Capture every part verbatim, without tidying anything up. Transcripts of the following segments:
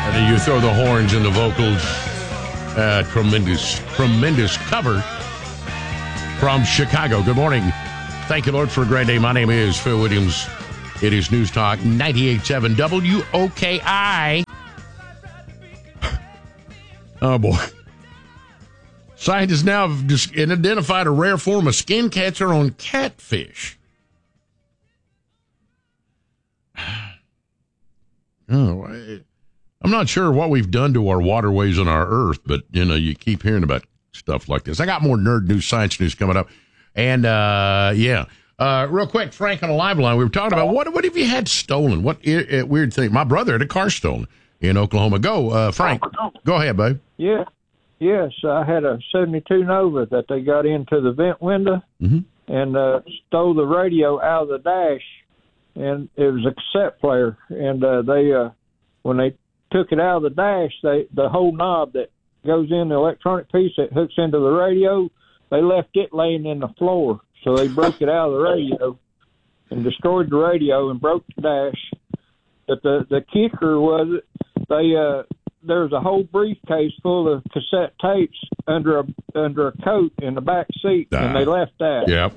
And then you throw the horns and the vocals. Uh, tremendous, tremendous cover from Chicago. Good morning. Thank you, Lord, for a great day. My name is Phil Williams. It is News Talk ninety-eight point seven W O K I. Oh, boy. Scientists now have dis- identified a rare form of skin cancer on catfish. Oh, I, I'm not sure what we've done to our waterways on our earth, but, you know, you keep hearing about stuff like this. I got more nerd news, science news coming up. And, uh, yeah. Uh, real quick, Frank, on a live line, we were talking about what, what have you had stolen? What I- I- weird thing? My brother had a car stolen in Oklahoma. Go, uh, Frank. Go ahead, babe. Yeah. Yes, I had a seventy-two Nova that they got into the vent window mm-hmm. and uh, stole the radio out of the dash, and it was a cassette player. And uh, they, uh, when they took it out of the dash, they the whole knob that goes in the electronic piece that hooks into the radio, they left it laying in the floor. So they broke it out of the radio and destroyed the radio and broke the dash. But the the kicker was they. Uh, There was a whole briefcase full of cassette tapes under a under a coat in the back seat, uh, and they left that. Yep.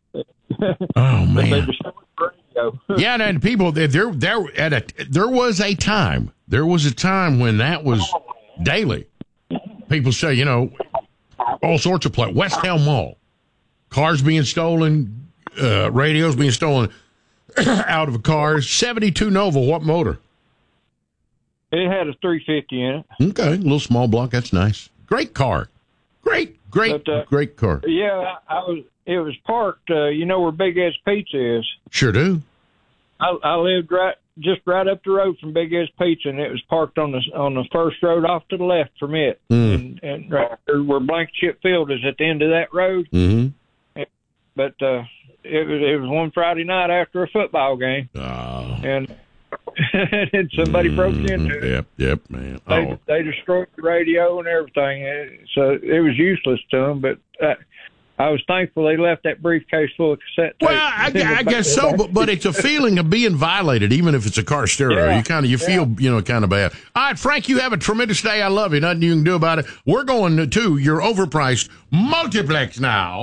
Oh man. They destroyed the radio. Yeah, and people there there at a there was a time there was a time when that was daily. People say, you know, all sorts of play. West Elm Mall, cars being stolen, uh, radios being stolen out of cars. seventy-two Nova, what motor? It had a three fifty in it. Okay, a little small block. That's nice. Great car. Great, great, but, uh, great car. Yeah, I was. It was parked. Uh, you know where Big Ed's Pizza is? Sure do. I, I lived right just right up the road from Big Ed's Pizza, and it was parked on the on the first road off to the left from it. Mm. And, and right there where Blanket Chip Field is at the end of that road. Mm-hmm. But uh, it was it was one Friday night after a football game, oh. and. and somebody mm, broke into it. Yep, yep, man. They, oh. they destroyed the radio and everything, so it was useless to them. But uh, I was thankful they left that briefcase full of cassette tapes. Well, I, I guess so, but, but it's a feeling of being violated, even if it's a car stereo. Yeah, you kind of you feel yeah. you know kind of bad. All right, Frank, you have a tremendous day. I love you. Nothing you can do about it. We're going to your overpriced multiplex now.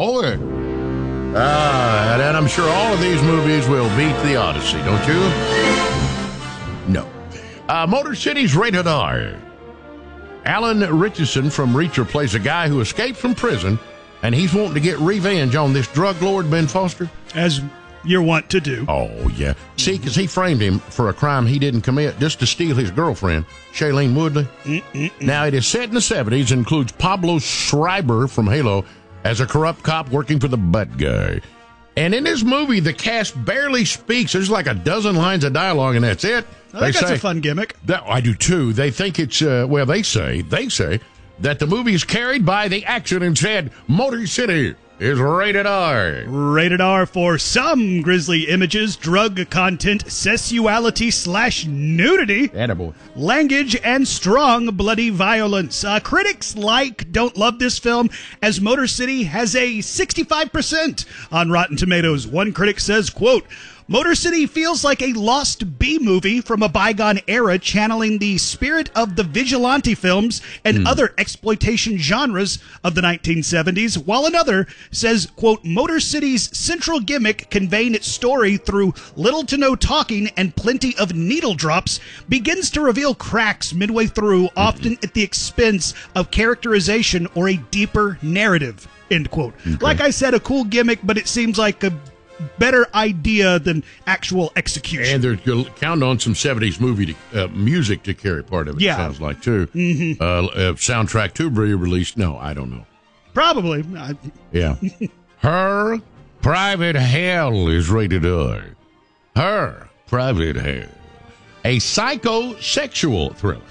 Ah, and I'm sure all of these movies will beat the Odyssey, don't you? No. Uh, Motor City's rated R. Alan Richardson from Reacher plays a guy who escaped from prison, and he's wanting to get revenge on this drug lord, Ben Foster. As you're wont to do. Oh, yeah. See, because he framed him for a crime he didn't commit just to steal his girlfriend, Shailene Woodley. Mm-mm-mm. Now, it is set in the seventies and includes Pablo Schreiber from Halo as a corrupt cop working for the bad guy. And in this movie, the cast barely speaks. There's like a dozen lines of dialogue, and that's it. I think they that's say, a fun gimmick. That, I do, too. They think it's, uh, well, they say, they say that the movie is carried by the action and said, Motor City is rated R. Rated R for some grisly images, drug content, sexuality slash nudity, Attaboy. language, and strong bloody violence. Uh, critics like don't love this film, as Motor City has a sixty-five percent on Rotten Tomatoes. One critic says, quote, Motor City feels like a lost B-movie from a bygone era, channeling the spirit of the vigilante films and mm. other exploitation genres of the nineteen seventies, while another says, quote, Motor City's central gimmick, conveying its story through little to no talking and plenty of needle drops, begins to reveal cracks midway through, often at the expense of characterization or a deeper narrative, end quote. Okay. Like I said, a cool gimmick, but it seems like a better idea than actual execution. And they're you'll count on some seventies movie to, uh, music to carry part of it, yeah. it sounds like, too. Mm-hmm. Uh, uh, soundtrack to be released? No, I don't know. Probably. I... Yeah. Her Private Hell is rated R. Her Private Hell. A psychosexual thriller.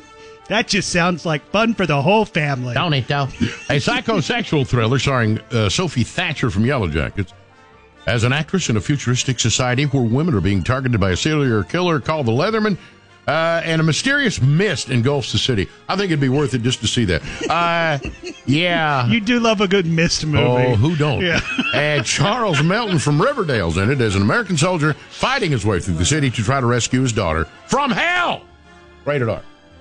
That just sounds like fun for the whole family. Don't it, though? A psychosexual thriller starring uh, Sophie Thatcher from Yellow Jackets. As an actress in a futuristic society where women are being targeted by a serial killer called the Leatherman, uh, and a mysterious mist engulfs the city. I think it'd be worth it just to see that. Uh, yeah. You do love a good mist movie. Oh, who don't? Yeah. And Charles Melton from Riverdale's in it as an American soldier fighting his way through the city to try to rescue his daughter from hell. Rated R.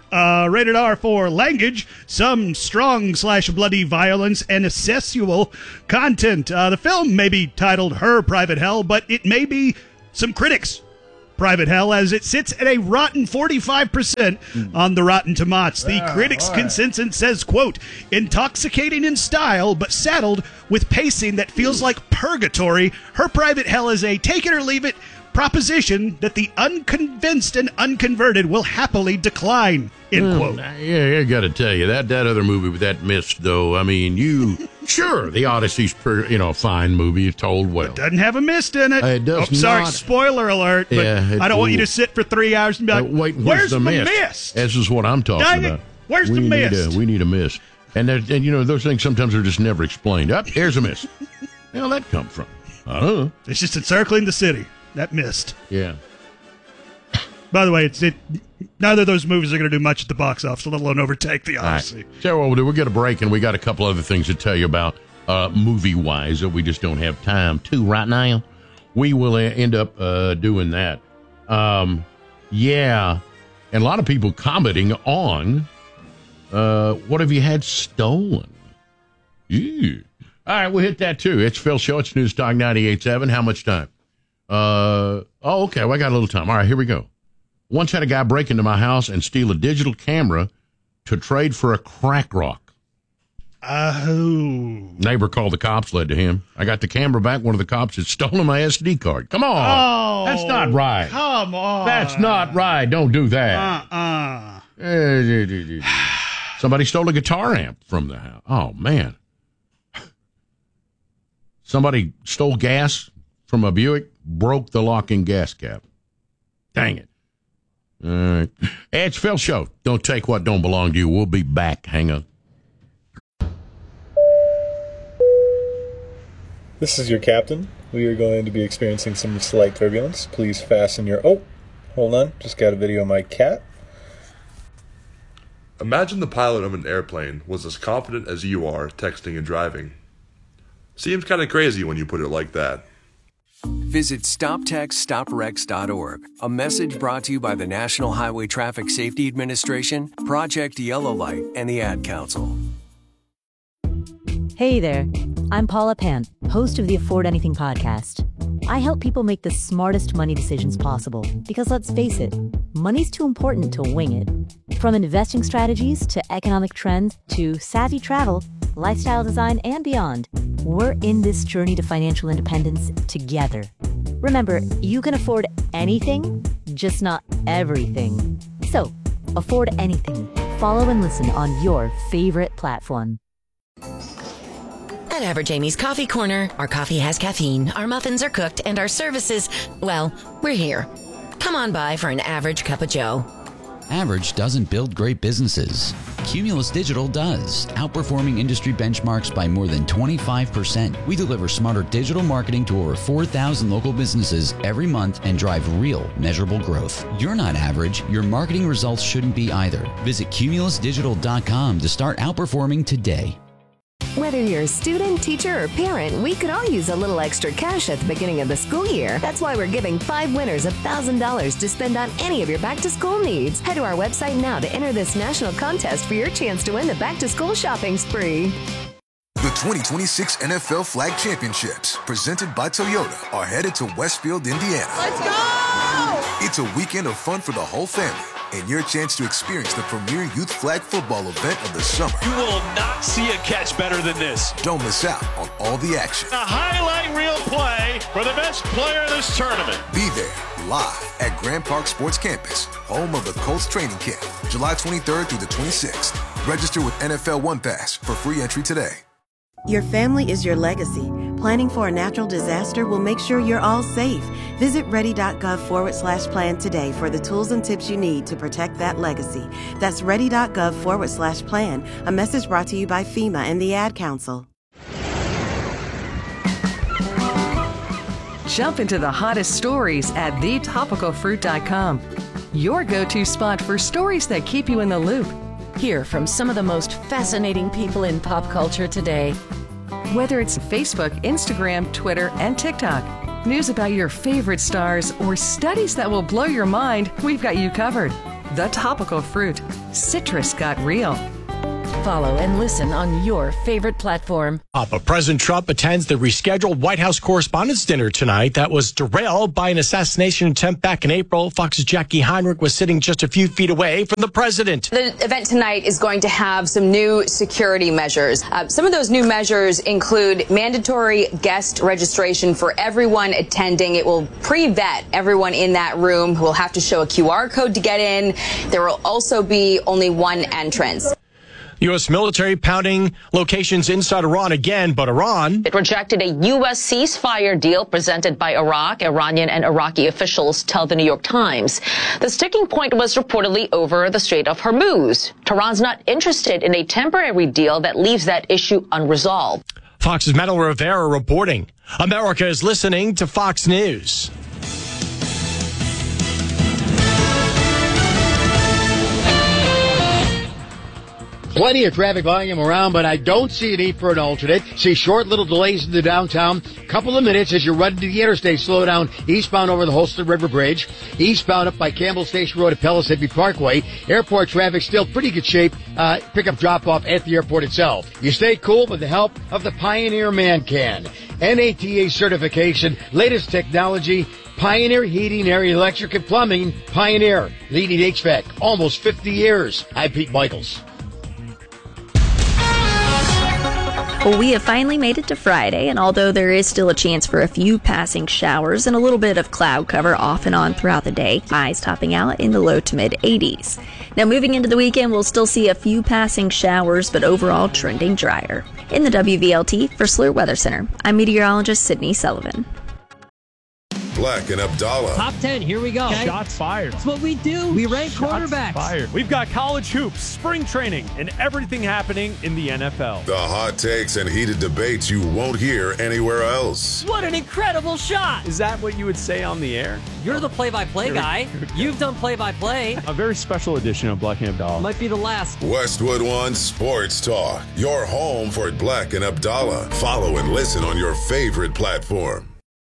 Uh, rated R for language, some strong slash bloody violence, and sexual content. Uh, the film may be titled Her Private Hell, but it may be some critics' private hell, as it sits at a rotten forty-five percent on the Rotten Tomatoes. The Oh, critics' all right. consensus says, quote, intoxicating in style, but saddled with pacing that feels like purgatory. Her Private Hell is a take it or leave it proposition that the unconvinced and unconverted will happily decline, end quote. Yeah, I got to tell you that that other movie with that mist, though. I mean, you sure the Odyssey's, per, you know, a fine movie. It's told well. Doesn't have a mist in it. Uh, it does oh, sorry, not. spoiler alert. But Yeah, it- I don't want you ooh. to sit for three hours and be Uh, like, wait, where's, where's the my mist? mist? This is what I'm talking Dang it. about. Where's we the need mist? A, we need a mist, and there, and you know those things sometimes are just never explained. Up, here's a mist. Where did that come from? I don't know. It's just encircling the city. That mist. Yeah. By the way, it's it. Neither of those movies are going to do much at the box office, let alone overtake the All right. Odyssey. So what we'll do, we'll get a break, and we got a couple other things to tell you about uh, movie-wise that we just don't have time to right now. We will uh, end up uh, doing that. Um, yeah, and a lot of people commenting on uh, what have you had stolen? Ew. All right, we'll hit that too. It's Phil Show. It's News Talk ninety-eight point seven. How much time? Uh, oh, okay. Well, I got a little time. All right, here we go. Once had a guy break into my house and steal a digital camera to trade for a crack rock. Oh. Neighbor called the cops, led to him. I got the camera back. One of the cops had stolen my S D card. Come on. Oh. That's not right. Come on. That's not right. Don't do that. Uh-uh. Uh, Somebody stole a guitar amp from the house. Oh, man. Somebody stole gas from a Buick, broke the locking gas cap. Dang it. All right. Hey, it's Phil Show. Don't take what don't belong to you. We'll be back. Hang on. This is your captain. We are going to be experiencing some slight turbulence. Please fasten your... Oh, hold on. Just got a video of my cat. Imagine the pilot of an airplane was as confident as you are texting and driving. Seems kind of crazy when you put it like that. Visit stop text stop wrecks dot org. A message brought to you by the National Highway Traffic Safety Administration, Project Yellow Light, and the Ad Council. Hey there, I'm Paula Pant, host of the Afford Anything podcast. I help people make the smartest money decisions possible because, let's face it, money's too important to wing it. From investing strategies to economic trends to savvy travel, lifestyle design, and beyond, we're in this journey to financial independence together. Remember, you can afford anything, just not everything. So, afford anything. Follow and listen on your favorite platform. At Average Amy's Coffee Corner, our coffee has caffeine, our muffins are cooked, and our services, well, we're here. Come on by for an average cup of joe. Average doesn't build great businesses. Cumulus Digital does, outperforming industry benchmarks by more than twenty-five percent. We deliver smarter digital marketing to over four thousand local businesses every month and drive real, measurable growth. You're not average. Your marketing results shouldn't be either. Visit cumulus digital dot com to start outperforming today. Whether you're a student, teacher, or parent, we could all use a little extra cash at the beginning of the school year. That's why we're giving five winners one thousand dollars to spend on any of your back-to-school needs. Head to our website now to enter this national contest for your chance to win the back-to-school shopping spree. The twenty twenty-six N F L Flag Championships, presented by Toyota, are headed to Westfield, Indiana. Let's go! It's a weekend of fun for the whole family, and your chance to experience the premier youth flag football event of the summer. You will not see a catch better than this. Don't miss out on all the action. A highlight reel play for the best player in this tournament. Be there, live at Grand Park Sports Campus, home of the Colts training camp, July twenty-third through the twenty-sixth. Register with N F L One Pass for free entry today. Your family is your legacy. Planning for a natural disaster will make sure you're all safe. Visit ready.gov forward slash plan today for the tools and tips you need to protect that legacy. That's ready.gov forward slash plan. A message brought to you by FEMA and the Ad Council. Jump into the hottest stories at the topical fruit dot com. Your go-to spot for stories that keep you in the loop. Hear from some of the most fascinating people in pop culture today. Whether it's Facebook, Instagram, Twitter, and TikTok, news about your favorite stars, or studies that will blow your mind, we've got you covered. The Topical Fruit. Citrus got real. Follow and listen on your favorite platform. Uh, but President Trump attends the rescheduled White House Correspondents' Dinner tonight that was derailed by an assassination attempt back in April. Fox's Jackie Heinrich was sitting just a few feet away from the president. The event tonight is going to have some new security measures. Uh, some of those new measures include mandatory guest registration for everyone attending. It will pre-vet everyone in that room who will have to show a Q R code to get in. There will also be only one entrance. U S military pounding locations inside Iran again, but Iran... It rejected a U S ceasefire deal presented by Iraq. Iranian and Iraqi officials tell the New York Times. The sticking point was reportedly over the Strait of Hormuz. Tehran's not interested in a temporary deal that leaves that issue unresolved. Fox's Metal Rivera reporting. America is listening to Fox News. Plenty of traffic volume around, but I don't see a need for an alternate. See short little delays in the downtown. Couple of minutes as you run to the interstate. Slow down eastbound over the Holston River Bridge. Eastbound up by Campbell Station Road at Pellissippi Parkway. Airport traffic still pretty good shape. Uh, pickup drop off at the airport itself. You stay cool with the help of the Pioneer Man Can. N A T A certification, latest technology, Pioneer Heating, Air, Electric, and Plumbing. Pioneer, leading H V A C, almost fifty years. I'm Pete Michaels. Well, we have finally made it to Friday, and although there is still a chance for a few passing showers and a little bit of cloud cover off and on throughout the day, highs topping out in the low to mid eighties. Now, moving into the weekend, we'll still see a few passing showers, but overall trending drier. In the W V L T for Slur Weather Center, I'm meteorologist Sydney Sullivan. Black and Abdallah. Top ten, here we go. Okay. Shots fired. That's what we do. We rank Shots quarterbacks. Fired. We've got college hoops, spring training, and everything happening in the N F L. The hot takes and heated debates you won't hear anywhere else. What an incredible shot. Is that what you would say on the air? You're the play-by-play guy. You've done play-by-play. A very special edition of Black and Abdallah. Might be the last. Westwood One Sports Talk. Your home for Black and Abdallah. Follow and listen on your favorite platform.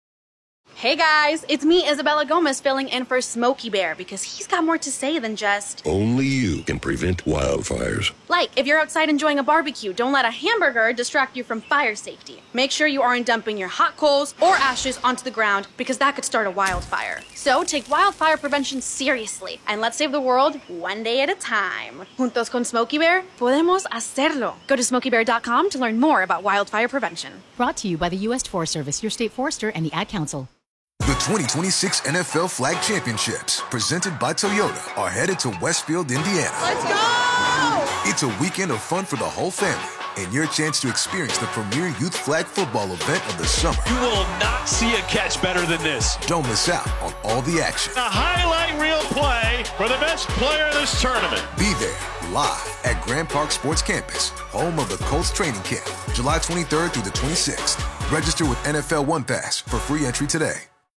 Hey guys, it's me, Isabella Gomez, filling in for Smokey Bear because he's got more to say than just... Only you can prevent wildfires. Like, if you're outside enjoying a barbecue, don't let a hamburger distract you from fire safety. Make sure you aren't dumping your hot coals or ashes onto the ground because that could start a wildfire. So take wildfire prevention seriously and let's save the world one day at a time. Juntos con Smokey Bear, podemos hacerlo. Go to smokey bear dot com to learn more about wildfire prevention. Brought to you by the U S Forest Service, your state forester, and the Ad Council. The twenty twenty-six N F L Flag Championships, presented by Toyota, are headed to Westfield, Indiana. Let's go! It's a weekend of fun for the whole family and your chance to experience the premier youth flag football event of the summer. You will not see a catch better than this. Don't miss out on all the action. A highlight reel play for the best player in this tournament. Be there live at Grand Park Sports Campus, home of the Colts training camp, July twenty-third through the twenty-sixth. Register with N F L One Pass for free entry today.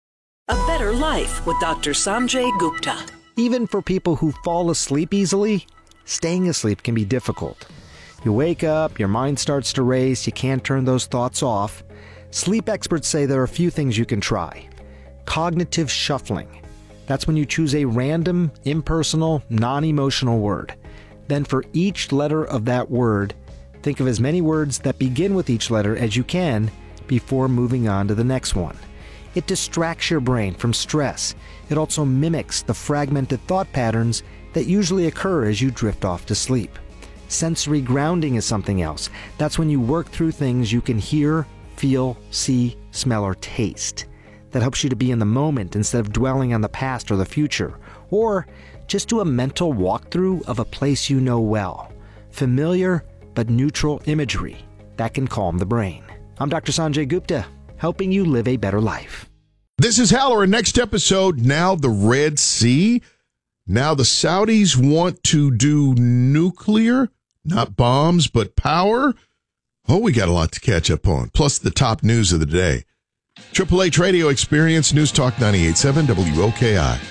A better life with Doctor Sanjay Gupta. Even for people who fall asleep easily, staying asleep can be difficult. You wake up, your mind starts to race, you can't turn those thoughts off. Sleep experts say there are a few things you can try. Cognitive shuffling. That's when you choose a random, impersonal, non-emotional word. Then for each letter of that word, think of as many words that begin with each letter as you can before moving on to the next one. It distracts your brain from stress. It also mimics the fragmented thought patterns that usually occur as you drift off to sleep. Sensory grounding is something else. That's when you work through things you can hear, feel, see, smell, or taste. That helps you to be in the moment instead of dwelling on the past or the future. Or just do a mental walkthrough of a place you know well. Familiar but neutral imagery. That can calm the brain. I'm Doctor Sanjay Gupta, helping you live a better life. This is Halloran. Next episode, now the Red Sea. Now the Saudis want to do nuclear, not bombs, but power. Oh, we got a lot to catch up on, plus the top news of the day. Triple H Radio Experience, News Talk ninety-eight point seven W O K I.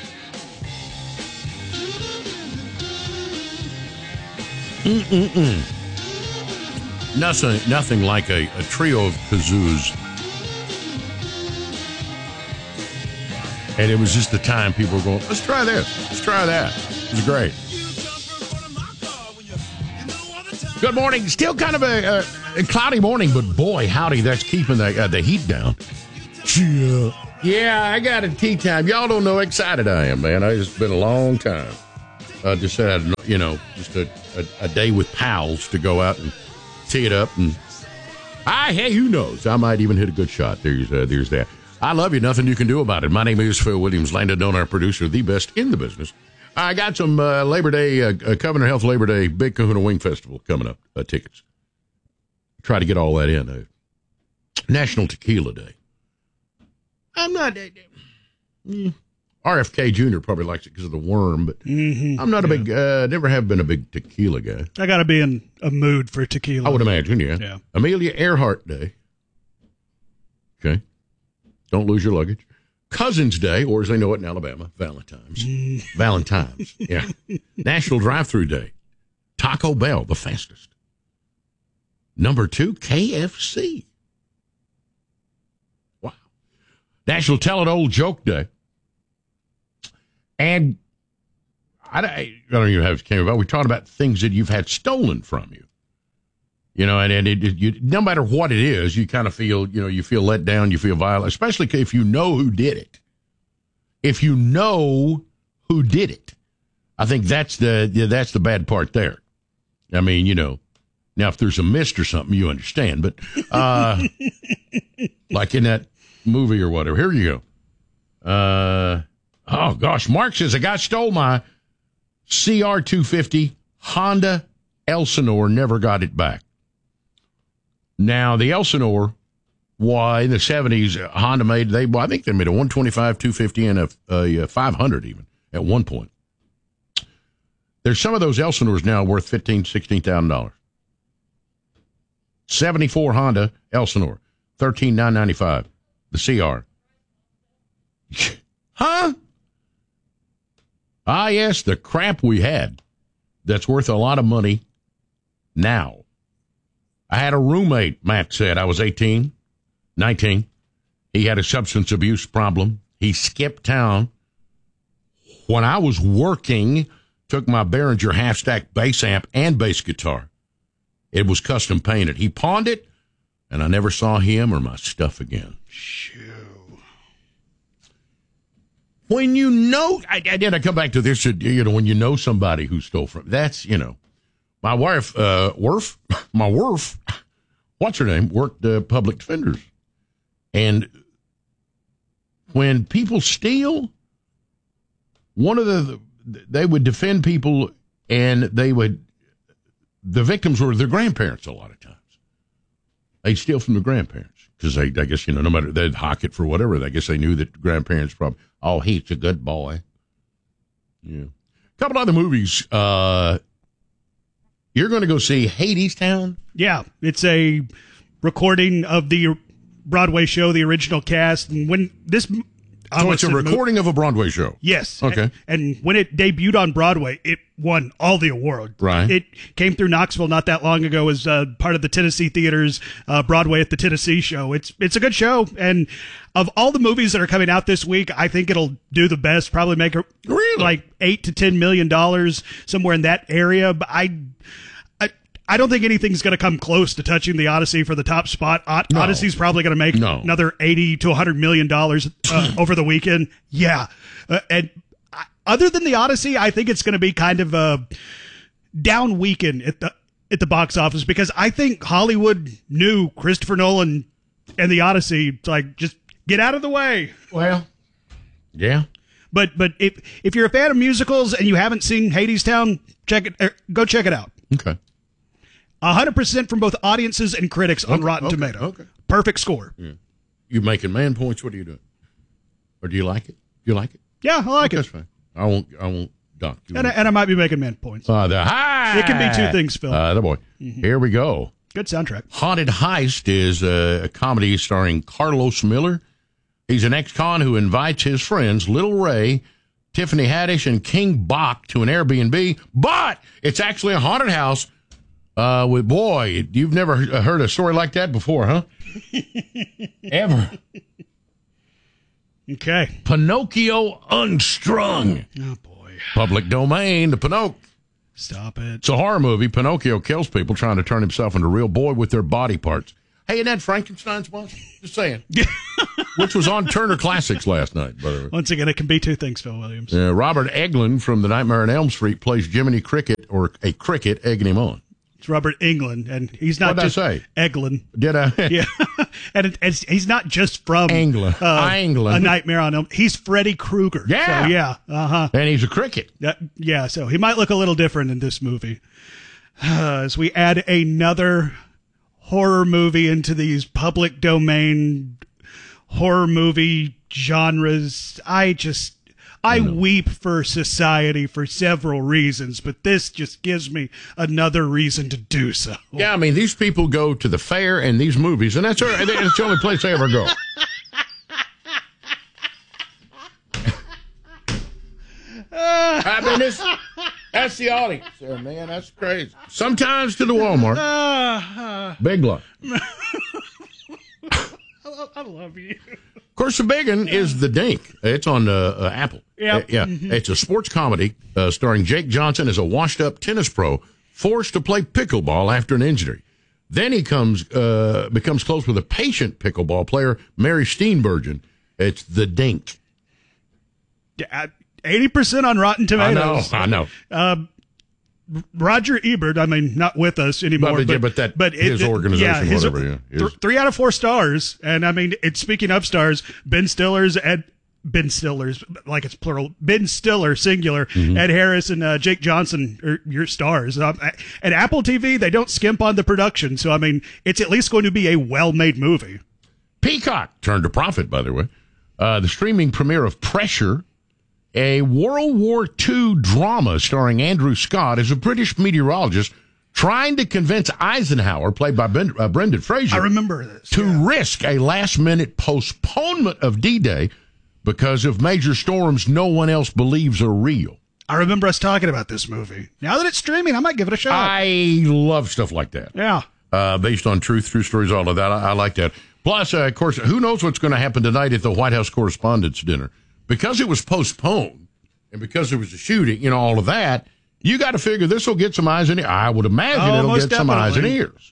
Mm-mm-mm. Nothing, nothing like a, a trio of kazoos. And it was just the time people were going, let's try this, let's try that. It was great. Good morning. Still kind of a, a, a cloudy morning, but boy, howdy, that's keeping the, uh, the heat down. Yeah. Yeah, I got a tea time. Y'all don't know how excited I am, man. It's been a long time. I uh, just had, you know, just a, a, a day with pals to go out and tee it up. And I, hey, who knows? I might even hit a good shot. There's uh, there's that. I love you. Nothing you can do about it. My name is Phil Williams, Landon Doan, our producer, the best in the business. I got some uh, Labor Day, uh, uh, Covenant Health Labor Day Big Kahuna Wing Festival coming up. Uh, tickets. Try to get all that in. Uh, National Tequila Day. I'm not. Uh, mm, R F K Junior probably likes it because of the worm, but mm-hmm. I'm not a yeah. big. Uh, never have been a big tequila guy. I got to be in a mood for tequila. I would imagine, yeah. yeah. Amelia Earhart Day. Okay. Don't lose your luggage. Cousins Day, or as they know it in Alabama, Valentine's. Mm. Valentine's, yeah. National Drive-Thru Day. Taco Bell, the fastest. Number two, K F C. Wow. National Tell an Old Joke Day. And I, I don't even have to came about. We talked about things that you've had stolen from you. You know, and, and it, it, you, no matter what it is, you kind of feel, you know, you feel let down, you feel violent, especially if you know who did it. If you know who did it, I think that's the yeah, that's the bad part there. I mean, you know, now if there's a mist or something, you understand, but uh, like in that movie or whatever. Here you go. Uh, oh gosh, Mark says a guy stole my C R two fifty Honda Elsinore, never got it back. Now, the Elsinore, why, in the seventies, Honda made, they I think they made a one twenty-five, two fifty, and a, a five hundred even at one point. There's some of those Elsinores now worth fifteen thousand dollars, sixteen thousand dollars. seventy-four Honda Elsinore, thirteen thousand nine hundred ninety-five dollars. The C R. Huh? Ah, yes, the crap we had that's worth a lot of money now. I had a roommate, Matt said. I was eighteen, nineteen. He had a substance abuse problem. He skipped town. When I was working, took my Behringer half-stack bass amp and bass guitar. It was custom painted. He pawned it, and I never saw him or my stuff again. Shoo. When you know, I, I did I come back to this, you know, when you know somebody who stole from, that's, you know. My wife, uh, Worf, my Worf, what's her name, worked uh, public defenders. And when people steal, one of the, they would defend people and they would, the victims were their grandparents a lot of times. They'd steal from their grandparents because they, I guess, you know, no matter, they'd hawk it for whatever. I guess they knew that grandparents probably, oh, he's a good boy. Yeah. A couple other movies, uh, you're going to go see Hadestown? Yeah, it's a recording of the Broadway show, the original cast. And when this, so it's a recording movie, of a Broadway show. Yes. Okay. And, and when it debuted on Broadway, it won all the awards. Right. It came through Knoxville not that long ago as uh, part of the Tennessee Theater's uh, Broadway at the Tennessee show. It's it's a good show, and of all the movies that are coming out this week, I think it'll do the best. Probably make a, really? like eight to ten million dollars somewhere in that area. But I. I don't think anything's going to come close to touching the Odyssey for the top spot. O- no. Odyssey's probably going to make no. another eighty to one hundred million dollars uh, over the weekend. Yeah. Uh, and I, other than the Odyssey, I think it's going to be kind of a down weekend at the at the box office because I think Hollywood knew Christopher Nolan and the Odyssey. It's like, just get out of the way. Well, yeah. But but if if you're a fan of musicals and you haven't seen Hadestown, check it. Er, go check it out. Okay. one hundred percent from both audiences and critics on okay, Rotten okay, Tomato. Okay. Perfect score. Yeah. You making man points? What are you doing? Or do you like it? Do you like it? Yeah, I like okay, it. That's fine. I won't. I won't dock you. And I, and I might be making man points. Uh, the hi. It can be two things, Phil. Uh, the boy. Mm-hmm. Here we go. Good soundtrack. Haunted Heist is a, a comedy starring Carlos Miller. He's an ex-con who invites his friends Little Ray, Tiffany Haddish, and King Bach to an Airbnb, but it's actually a haunted house. Uh, with boy, you've never heard a story like that before, huh? Ever. Okay. Pinocchio Unstrung. Oh, boy. Public domain, the Pinocchio. Stop it. It's a horror movie. Pinocchio kills people trying to turn himself into a real boy with their body parts. Hey, isn't that Frankenstein's monster? Just saying. Which was on Turner Classics last night, by the way. Once again, it can be two things, Phil Williams. Uh, Robert Englund from The Nightmare on Elm Street plays Jiminy Cricket, or a cricket egging him on. It's Robert Englund, and he's not What'd just I say? Englund. Did I? Yeah. And it, it's, he's not just from England. Uh, England. A Nightmare on Elm. He's Freddy Krueger. Yeah. So, yeah. Uh-huh. And he's a cricket. That, yeah, so he might look a little different in this movie. Uh, as we add another horror movie into these public domain horror movie genres, I just... I weep for society for several reasons, but this just gives me another reason to do so. Yeah, I mean, these people go to the fair and these movies, and that's, that's the only place they ever go. I mean, this, that's the audience there, man. That's crazy. Sometimes to the Walmart. Uh, uh, Big luck. I, love, I love you. Of course, the big one is The Dink. It's on uh, uh, Apple. Yep. Uh, yeah. Mm-hmm. It's a sports comedy uh, starring Jake Johnson as a washed-up tennis pro forced to play pickleball after an injury. Then he comes uh, becomes close with a patient pickleball player, Mary Steenburgen. It's The Dink. eighty percent on Rotten Tomatoes. I know, I know. Uh, Roger Ebert, I mean, not with us anymore. But, but, yeah, but that but his it, organization, yeah, his, whatever. Yeah, his. th- three out of four stars. And I mean, it's speaking of stars, Ben Stiller's and Ben Stiller's, like it's plural, Ben Stiller, singular, Mm-hmm. Ed Harris and uh, Jake Johnson are your stars. Um, at Apple T V, they don't skimp on the production. So, I mean, it's at least going to be a well-made movie. Peacock turned a profit, by the way. Uh, the streaming premiere of Pressure, a World War Two drama starring Andrew Scott as a British meteorologist trying to convince Eisenhower, played by ben, uh, Brendan Fraser, I remember this, to yeah. risk a last-minute postponement of D-Day because of major storms no one else believes are real. I remember us talking about this movie. Now that it's streaming, I might give it a shot. I love stuff like that. Yeah. Uh, based on truth, true stories, all of that. I, I like that. Plus, uh, of course, who knows what's going to happen tonight at the White House Correspondents' Dinner. Because it was postponed and because there was a shooting, you know, all of that, you got to figure this will get some eyes and ears. I would imagine Oh, it'll most get some eyes and definitely. ears.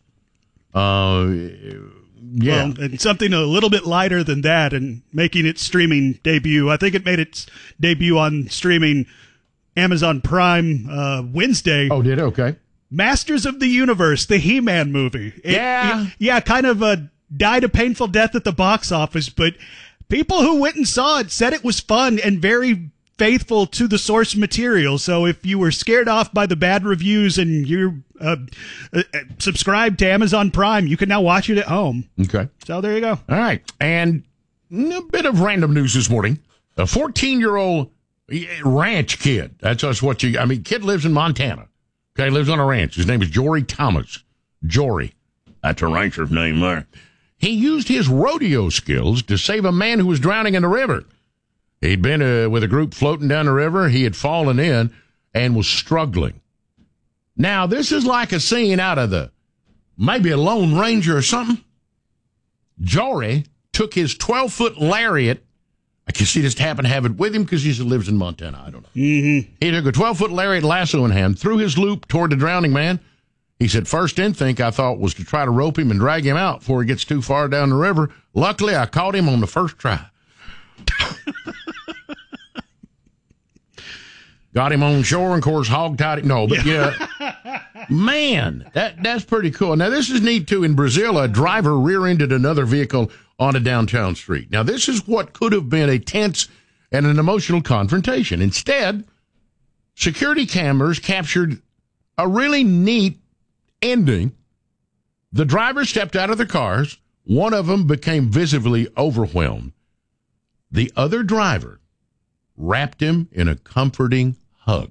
Uh, yeah. Well, and something a little bit lighter than that and making its streaming debut. I think it made its debut on streaming Amazon Prime uh, Wednesday. Oh, did it? Okay. Masters of the Universe, the He-Man movie. It- Yeah. it- yeah, kind of uh, died a painful death at the box office, but people who went and saw it said it was fun and very faithful to the source material. So if you were scared off by the bad reviews and you're uh, uh, subscribed to Amazon Prime, you can now watch it at home. Okay. So there you go. All right. And a bit of random news this morning. A fourteen-year-old ranch kid. That's just what you, I mean, kid lives in Montana. Okay, lives on a ranch. His name is Jory Thomas. Jory. That's a rancher's name there. He used his rodeo skills to save a man who was drowning in the river. He'd been uh, with a group floating down the river. He had fallen in and was struggling. Now, this is like a scene out of the, maybe a Lone Ranger or something. Jory took his twelve-foot lariat. I guess he just happened to have it with him because he lives in Montana. I don't know. Mm-hmm. He took a twelve-foot lariat lasso in hand, threw his loop toward the drowning man. He said, first instinct I thought was to try to rope him and drag him out before he gets too far down the river. Luckily, I caught him on the first try. Got him on shore and, of course, hog-tied him. No, but yeah. Man, that that's pretty cool. Now, this is neat, too. In Brazil, a driver rear-ended another vehicle on a downtown street. Now, this is what could have been a tense and an emotional confrontation. Instead, security cameras captured a really neat ending. The drivers stepped out of their cars. One of them became visibly overwhelmed. The other driver wrapped him in a comforting hug.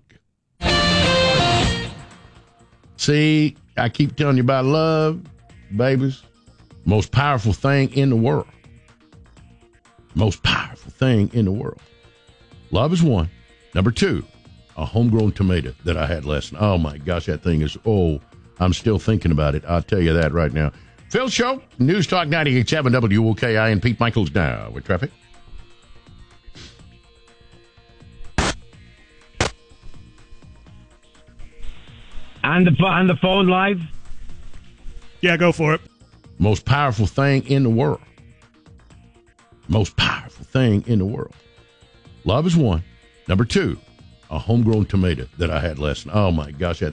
See, I keep telling you about love, babies. Most powerful thing in the world. Most powerful thing in the world. Love is one. Number two, a homegrown tomato that I had last night. Oh, my gosh, that thing is, oh, I'm still thinking about it. I'll tell you that right now. Phil Show, News Talk ninety-eight point seven W O K I, and Pete Michaels now with traffic. On the on the phone live? Yeah, go for it. Most powerful thing in the world. Most powerful thing in the world. Love is one. Number two, a homegrown tomato that I had last night. Oh, my gosh. I